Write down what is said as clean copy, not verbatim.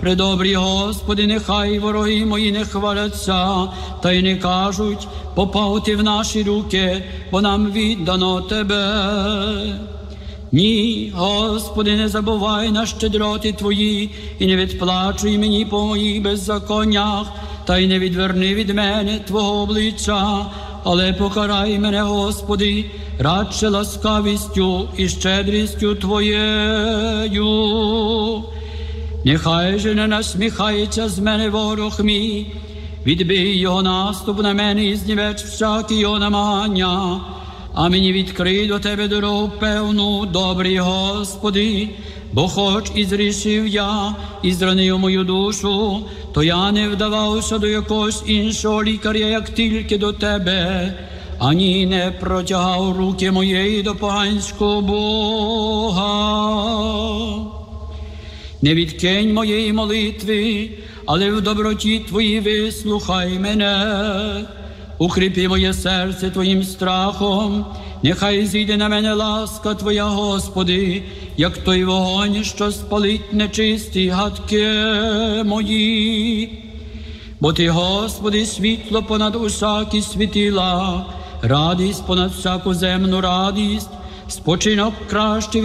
Предобрі Господи, нехай вороги мої не хваляться, та й не кажуть, попав ти в наші руки, бо нам віддано Тебе. Ні, Господи, не забувай на щедроти Твої, і не відплачуй мені по моїх беззаконнях, та й не відверни від мене Твого обличчя, але покарай мене, Господи, радше ласкавістю і щедрістю Твоєю. Нехай же не насміхається з мене ворог мій, відбий його наступ на мене і знівеч всякі його намагання. А мені відкрий до Тебе дорогу певну, добрий Господи, бо хоч і зрішив я, і зранив мою душу, то я не вдавався до якогось іншого лікаря, як тільки до Тебе, ані не протягав руки моєї до поганського Бога. Не відкинь моєї молитви, але в доброті Твоїй вислухай мене. Укріпи моє серце Твоїм страхом, нехай зійде на мене ласка Твоя, Господи, як той вогонь, що спалить нечисті гадки мої. Бо Ти, Господи, світло понад усякі світила, радість понад всяку земну радість, спочинок кращий